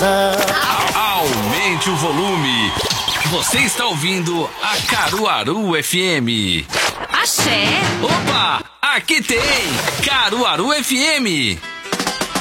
confusão. Aumente o volume. Você está ouvindo a Caruaru FM. Axé. Opa, aqui tem Caruaru FM.